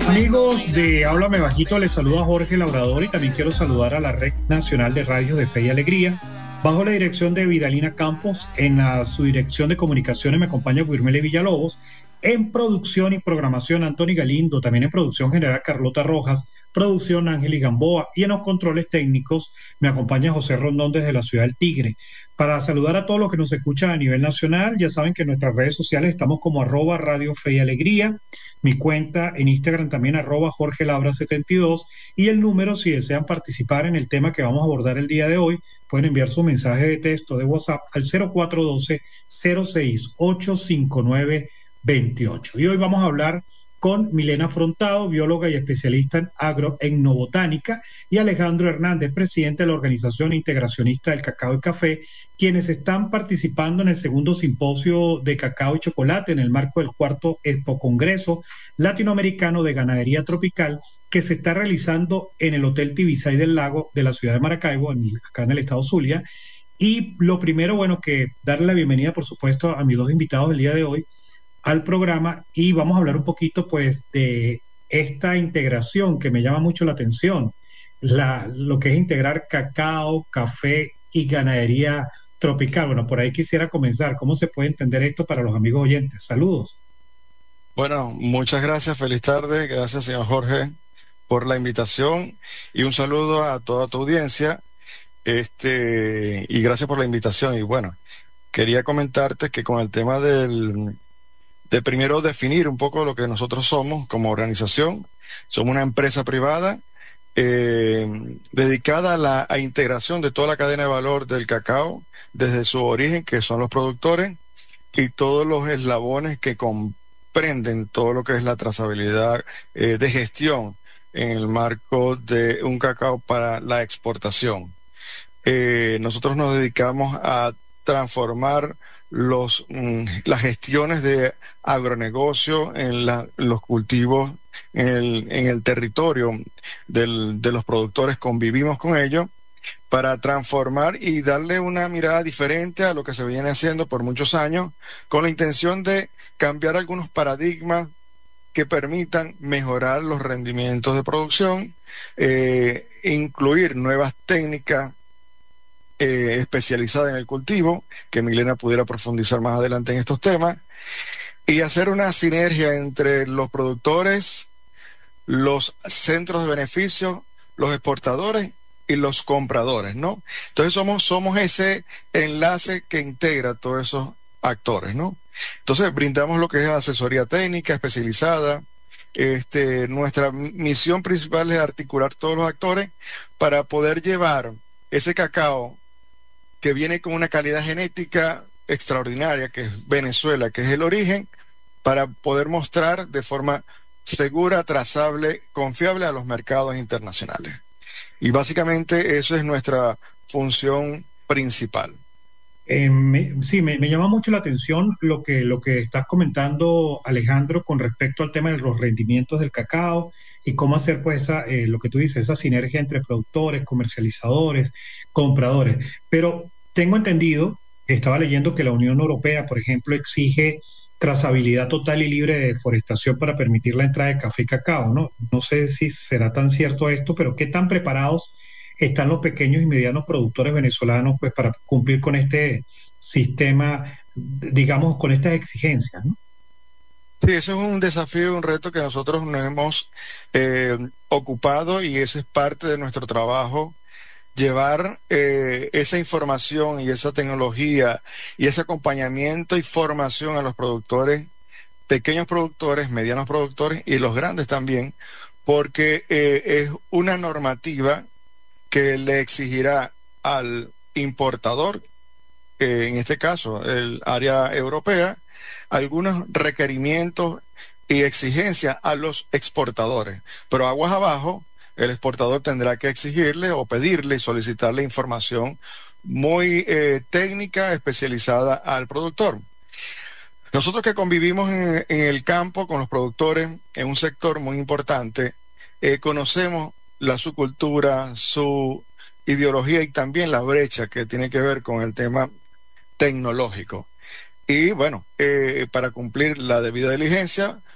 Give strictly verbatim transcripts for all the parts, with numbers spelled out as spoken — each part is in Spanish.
Amigos de Háblame Bajito, les saluda Jorge Laurador y también quiero saludar a la Red Nacional de Radios de Fe y Alegría. Bajo la dirección de Vidalina Campos, en la, su dirección de comunicaciones me acompaña Guirmele Villalobos, en producción y programación Anthony Galindo, también en producción general Carlota Rojas, producción Ángel Gamboa y en los controles técnicos me acompaña José Rondón desde la ciudad del Tigre. Para saludar a todos los que nos escuchan a nivel nacional, ya saben que en nuestras redes sociales estamos como arroba Radio Fe y Alegría, mi cuenta en Instagram también arroba Jorge Labra setenta y dos y el número si desean participar en el tema que vamos a abordar el día de hoy, pueden enviar su mensaje de texto de WhatsApp al cero cuatro uno dos, cero seis ocho cinco nueve veintiocho. Y hoy vamos a hablar con Milena Frontado, bióloga y especialista en agroetnobotánica, y Alejandro Hernández, presidente de la Organización Integracionista del Cacao y Café, quienes están participando en el segundo simposio de cacao y chocolate en el marco del cuarto Expo Congreso Latinoamericano de Ganadería Tropical, que se está realizando en el Hotel Tibisay del Lago de la ciudad de Maracaibo, en, acá en el estado Zulia. Y lo primero, bueno, que darle la bienvenida, por supuesto, a mis dos invitados del día de hoy al programa, y vamos a hablar un poquito pues de esta integración que me llama mucho la atención, la, lo que es integrar cacao, café y ganadería tropical. Bueno, por ahí quisiera comenzar. ¿Cómo se puede entender esto para los amigos oyentes? Saludos. Bueno, muchas gracias, feliz tarde, gracias señor Jorge por la invitación y un saludo a toda tu audiencia, este, y gracias por la invitación. Y bueno, quería comentarte que con el tema del de primero definir un poco lo que nosotros somos como organización. Somos una empresa privada eh, dedicada a la a integración de toda la cadena de valor del cacao, desde su origen, que son los productores, y todos los eslabones que comprenden todo lo que es la trazabilidad eh, de gestión en el marco de un cacao para la exportación. Eh, nosotros nos dedicamos a transformar los mm, las gestiones de agronegocio en, la, en los cultivos, en el, en el territorio del, de los productores, convivimos con ellos para transformar y darle una mirada diferente a lo que se viene haciendo por muchos años, con la intención de cambiar algunos paradigmas que permitan mejorar los rendimientos de producción, eh, incluir nuevas técnicas Eh, especializada en el cultivo, que Milena pudiera profundizar más adelante en estos temas, y hacer una sinergia entre los productores, los centros de beneficio, los exportadores y los compradores, ¿no? Entonces somos, somos ese enlace que integra a todos esos actores, ¿no? Entonces brindamos lo que es asesoría técnica especializada. Este, nuestra misión principal es articular todos los actores para poder llevar ese cacao que viene con una calidad genética extraordinaria, que es Venezuela, que es el origen, para poder mostrar de forma segura, trazable, confiable a los mercados internacionales. Y básicamente eso es nuestra función principal. Eh, me, sí, me, me llama mucho la atención lo que, lo que estás comentando, Alejandro, con respecto al tema de los rendimientos del cacao y cómo hacer, pues, esa, eh, lo que tú dices, esa sinergia entre productores, comercializadores, compradores. Pero tengo entendido, estaba leyendo que la Unión Europea, por ejemplo, exige trazabilidad total y libre de deforestación para permitir la entrada de café y cacao, ¿no? No sé si será tan cierto esto, pero ¿qué tan preparados están los pequeños y medianos productores venezolanos pues para cumplir con este sistema, digamos, con estas exigencias, ¿no? Sí, eso es un desafío, un reto que nosotros nos hemos eh, ocupado, y eso es parte de nuestro trabajo, llevar eh, esa información y esa tecnología y ese acompañamiento y formación a los productores, pequeños productores, medianos productores y los grandes también, porque eh, es una normativa que le exigirá al importador, eh, en este caso el área europea, algunos requerimientos y exigencias a los exportadores. Pero aguas abajo, el exportador tendrá que exigirle o pedirle y solicitarle información muy eh, técnica, especializada al productor. Nosotros que convivimos en, en el campo con los productores, en un sector muy importante, eh, conocemos la su cultura, su ideología y también la brecha que tiene que ver con el tema tecnológico. Y bueno, eh, para cumplir la debida diligencia,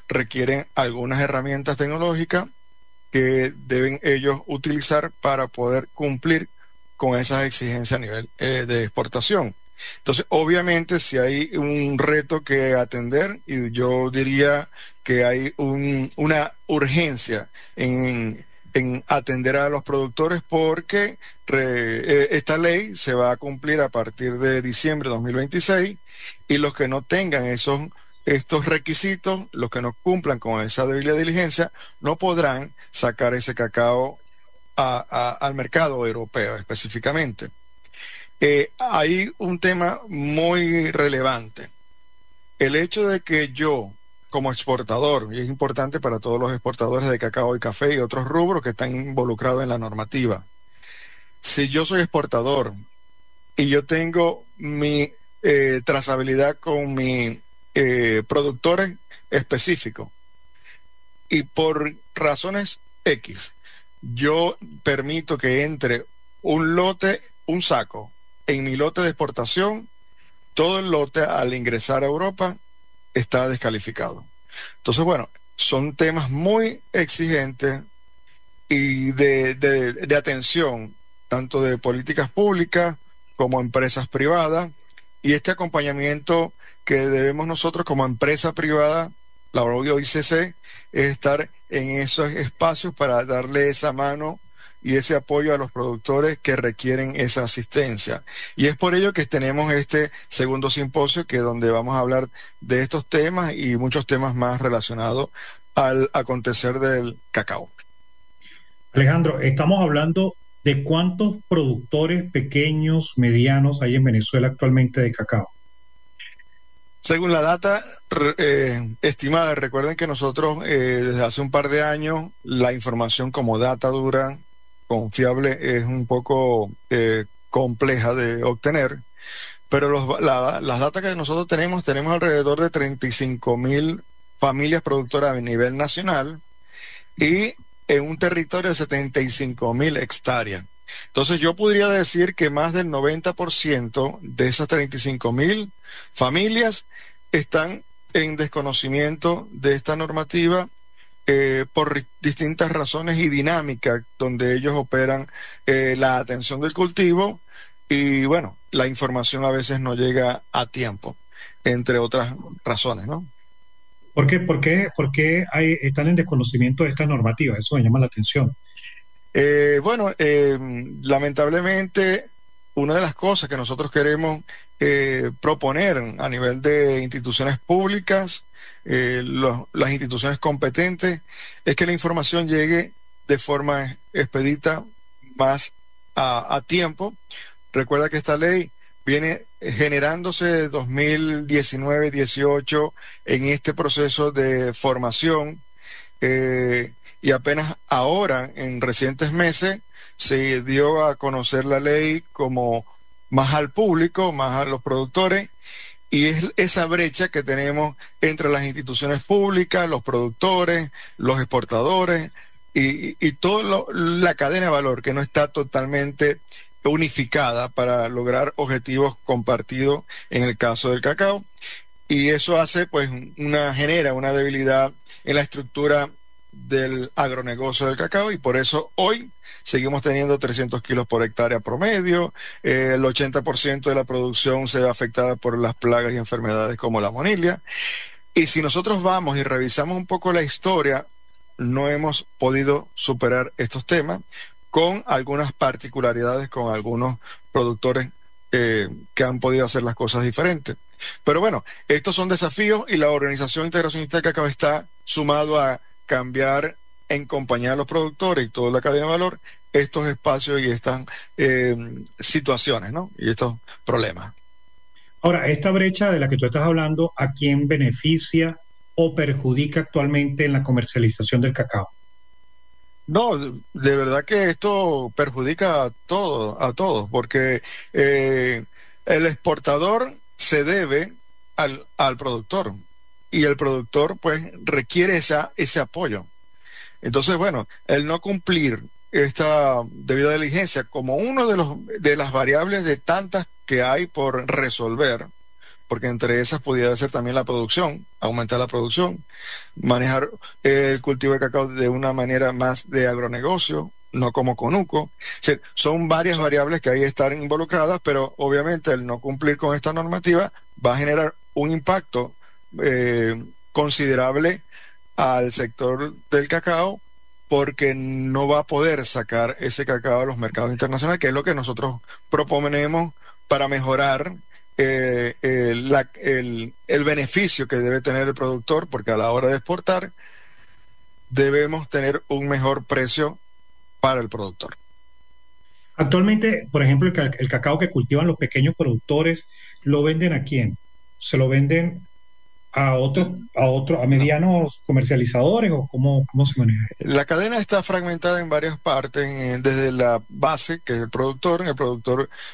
requieren algunas herramientas tecnológicas que deben ellos utilizar para poder cumplir con esas exigencias a nivel eh, de exportación. Entonces, obviamente, si hay un reto que atender, y yo diría que hay un, una urgencia en, en atender a los productores porque re, eh, esta ley se va a cumplir a partir de diciembre de dos mil veintiséis y los que no tengan esos estos requisitos, los que no cumplan con esa debida diligencia, no podrán sacar ese cacao a, a, al mercado europeo específicamente. Eh, hay un tema muy relevante. El hecho de que yo, como exportador, y es importante para todos los exportadores de cacao y café y otros rubros que están involucrados en la normativa, si yo soy exportador y yo tengo mi eh, trazabilidad con mi eh, productores específicos y por razones X, yo permito que entre un lote, un saco, en mi lote de exportación, todo el lote al ingresar a Europa está descalificado. Entonces, bueno, son temas muy exigentes y de, de, de atención, tanto de políticas públicas como empresas privadas, y este acompañamiento que debemos nosotros como empresa privada, la O I C C, es estar en esos espacios para darle esa mano y ese apoyo a los productores que requieren esa asistencia. Y es por ello que tenemos este segundo simposio, que es donde vamos a hablar de estos temas y muchos temas más relacionados al acontecer del cacao. Alejandro, estamos hablando de cuántos productores pequeños, medianos hay en Venezuela actualmente de cacao. Según la data eh, estimada, recuerden que nosotros eh, desde hace un par de años la información como data dura, confiable, es un poco eh, compleja de obtener, pero los, la, las datas que nosotros tenemos, tenemos alrededor de treinta y cinco mil familias productoras a nivel nacional y en un territorio de setenta y cinco mil hectáreas. Entonces yo podría decir que más del noventa por ciento de esas treinta y cinco mil familias están en desconocimiento de esta normativa eh, por distintas razones y dinámicas donde ellos operan eh, la atención del cultivo y bueno, la información a veces no llega a tiempo, entre otras razones, ¿no? ¿Por qué, por qué, por qué hay, están en desconocimiento de esta normativa? Eso me llama la atención. Eh, bueno, eh, lamentablemente, una de las cosas que nosotros queremos eh, proponer a nivel de instituciones públicas, eh, los- las instituciones competentes, es que la información llegue de forma expedita, más a, a tiempo. Recuerda que esta ley viene generándose de dos mil diecinueve dieciocho en este proceso de formación eh, y apenas ahora, en recientes meses, se dio a conocer la ley como más al público, más a los productores, y es esa brecha que tenemos entre las instituciones públicas, los productores, los exportadores y, y toda la cadena de valor que no está totalmente unificada para lograr objetivos compartidos en el caso del cacao. Y eso hace, pues, una, genera una debilidad en la estructura del agronegocio del cacao y por eso hoy seguimos teniendo trescientos kilos por hectárea promedio, eh, el ochenta por ciento de la producción se ve afectada por las plagas y enfermedades como la monilia. Y si nosotros vamos y revisamos un poco la historia, no hemos podido superar estos temas con algunas particularidades, con algunos productores eh, que han podido hacer las cosas diferentes. Pero bueno, estos son desafíos y la Organización Integracionista del Cacao está sumado a cambiar en compañía de los productores y toda la cadena de valor estos espacios y estas eh, situaciones, ¿no? Y estos problemas. Ahora, esta brecha de la que tú estás hablando, ¿a quién beneficia o perjudica actualmente en la comercialización del cacao? No, de verdad que esto perjudica a todos, a todos, porque eh, el exportador se debe al, al productor y el productor pues requiere esa, ese apoyo. Entonces, bueno, el no cumplir esta debida diligencia como uno de los de las variables de tantas que hay por resolver, porque entre esas pudiera ser también la producción, aumentar la producción, manejar eh, el cultivo de cacao de una manera más de agronegocio, no como conuco. O sea, son varias variables que ahí están involucradas, pero obviamente el no cumplir con esta normativa va a generar un impacto eh, considerable al sector del cacao, porque no va a poder sacar ese cacao a los mercados internacionales, que es lo que nosotros proponemos para mejorar eh, el, la- el- el beneficio que debe tener el productor, porque a la hora de exportar debemos tener un mejor precio para el productor. Actualmente, por ejemplo, el, ca- el cacao que cultivan los pequeños productores, ¿lo venden a quién? ¿Se lo venden a otros, a otros, a No. medianos comercializadores o cómo, cómo se maneja? La cadena está fragmentada en varias partes, eh, desde la base, que es el productor. El productor